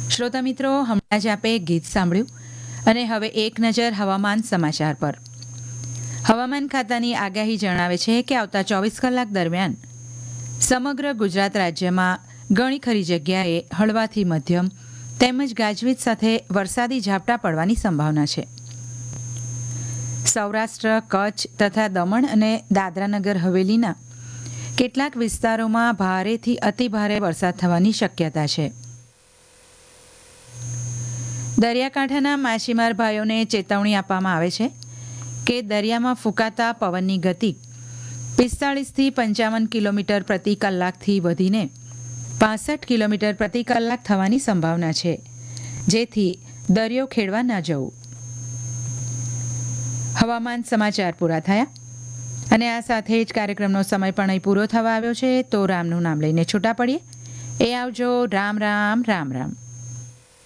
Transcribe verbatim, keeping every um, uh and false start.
શ્રોતા મિત્રો, હમણાં જ આપે ગીત સાંભળ્યું અને હવે એક નજર હવામાન સમાચાર પર. હવામાન ખાતાની આગાહી જણાવે છે કે આવતા ચોવીસ કલાક દરમિયાન સમગ્ર ગુજરાત રાજ્યમાં ઘણી ખરી જગ્યાએ હળવાથી મધ્યમ તેમજ ગાજવીજ સાથે વરસાદી ઝાપટા પડવાની સંભાવના છે. સૌરાષ્ટ્ર, કચ્છ તથા દમણ અને દાદરાનગર હવેલીના કેટલાક વિસ્તારોમાં ભારેથી અતિભારે વરસાદ થવાની શક્યતા છે. દરિયાકાંઠાના માછીમાર ભાઈઓને ચેતવણી આપવામાં આવે છે કે દરિયામાં ફૂંકાતા પવનની ગતિ પિસ્તાળીસથી પંચાવન કિલોમીટર પ્રતિ કલાકથી વધીને પાસઠ કિલોમીટર પ્રતિ કલાક થવાની સંભાવના છે, જેથી દરિયો ખેડવા ન જવું. હવામાન સમાચાર પૂરા થયા અને આ સાથે જ કાર્યક્રમનો સમય પણ અહીં પૂરો થવા આવ્યો છે. તો રામનું નામ લઈને છૂટા પડીએ. એ આવજો. રામ રામ રામ રામ.